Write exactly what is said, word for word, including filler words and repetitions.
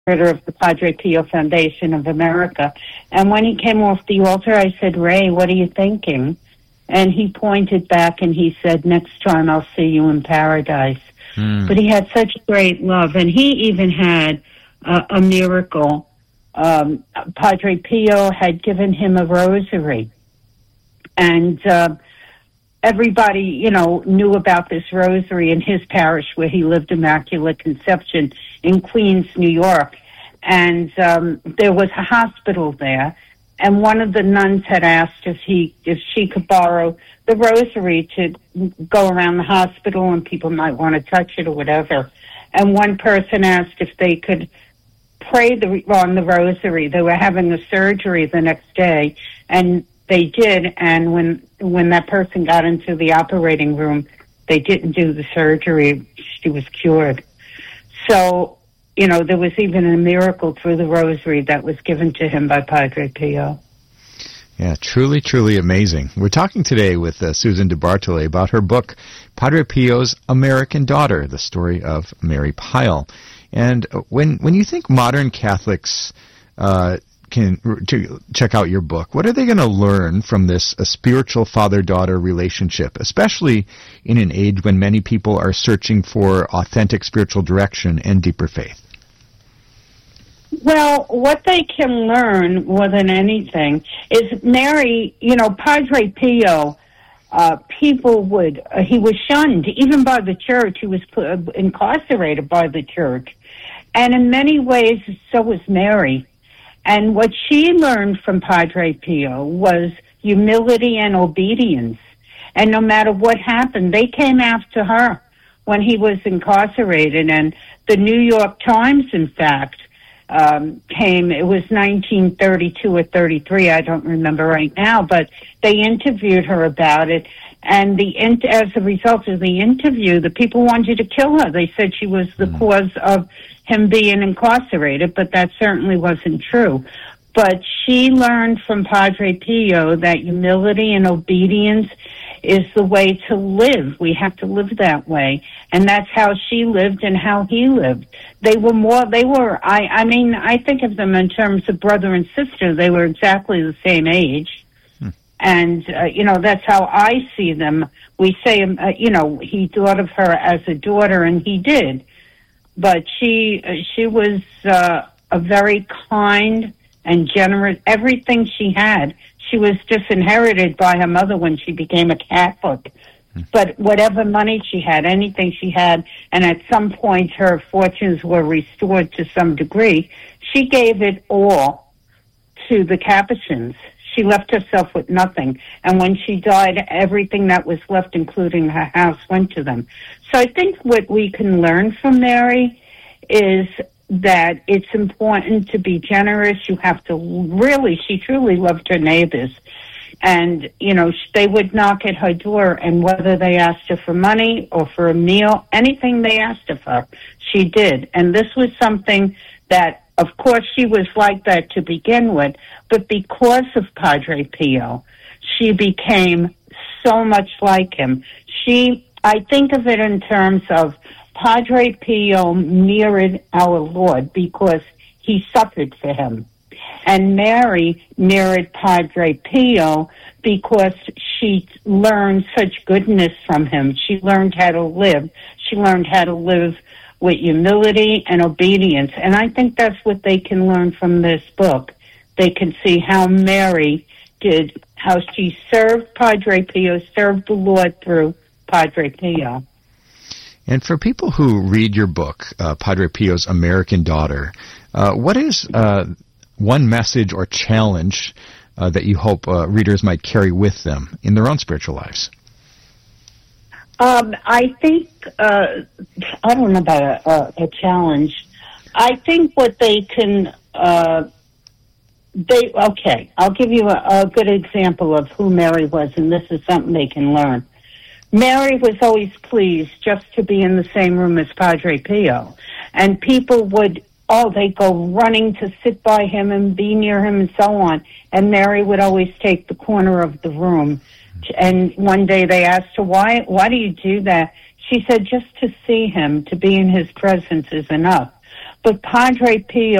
of the Padre Pio Foundation of America. And when he came off the altar, I said, Ray, what are you thinking? And he pointed back and he said, next time I'll see you in paradise. Mm. But he had such great love. And he even had uh, a miracle. Um, Padre Pio had given him a rosary. And uh, everybody, you know, knew about this rosary in his parish where he lived, Immaculate Conception in Queens, New York. And um, there was a hospital there. And one of the nuns had asked if he, if she could borrow the rosary to go around the hospital and people might want to touch it or whatever. And one person asked if they could pray the, on the rosary. They were having a surgery the next day, and they did. And when when that person got into the operating room, they didn't do the surgery. She was cured. So, you know, there was even a miracle through the rosary that was given to him by Padre Pio. Yeah, truly, truly amazing. We're talking today with uh, Susan DeBartoli about her book, Padre Pio's American Daughter, the story of Mary Pyle. And when when you think modern Catholics uh, can to check out your book, what are they going to learn from this a spiritual father-daughter relationship, especially in an age when many people are searching for authentic spiritual direction and deeper faith? Well, what they can learn more than anything is Mary, you know, Padre Pio, uh, people would, uh, he was shunned even by the church. He was put, uh, incarcerated by the church. And in many ways, so was Mary. And what she learned from Padre Pio was humility and obedience. And no matter what happened, they came after her when he was incarcerated. And the New York Times, in fact, um, came, it was nineteen thirty-two or thirty-three, I don't remember right now, but they interviewed her about it. And the as a result of the interview, the people wanted to kill her. They said she was the mm. cause of him being incarcerated, but that certainly wasn't true. But she learned from Padre Pio that humility and obedience is the way to live. We have to live that way. And that's how she lived and how he lived. They were more, they were, I, I mean, I think of them in terms of brother and sister. They were exactly the same age. Hmm. And, uh, you know, that's how I see them. We say, uh, you know, he thought of her as a daughter, and he did. But she, uh, she was uh, a very kind and generous, everything she had. She was disinherited by her mother when she became a Catholic. But whatever money she had, anything she had, and at some point her fortunes were restored to some degree, she gave it all to the Capuchins. She left herself with nothing. And when she died, everything that was left, including her house, went to them. So I think what we can learn from Mary is that it's important to be generous. You have to really, she truly loved her neighbors. And, you know, they would knock at her door, and whether they asked her for money or for a meal, anything they asked of her, she did. And this was something that, of course, she was like that to begin with, but because of Padre Pio, she became so much like him. She, I think of it in terms of Padre Pio mirrored our Lord because he suffered for him. And Mary mirrored Padre Pio because she learned such goodness from him. She learned how to live. She learned how to live with humility and obedience. And I think that's what they can learn from this book. They can see how Mary did, how she served Padre Pio, served the Lord through Padre Pio. And for people who read your book, uh, Padre Pio's American Daughter, uh, what is uh, one message or challenge uh, that you hope uh, readers might carry with them in their own spiritual lives? Um, I think, uh, I don't know about a, a, a challenge. I think what they can, uh, they, okay, I'll give you a, a good example of who Mary was, and this is something they can learn. Mary was always pleased just to be in the same room as Padre Pio. And people would, oh, they'd go running to sit by him and be near him and so on. And Mary would always take the corner of the room. And one day they asked her, why, why do you do that? She said, just to see him, to be in his presence is enough. but Padre Pio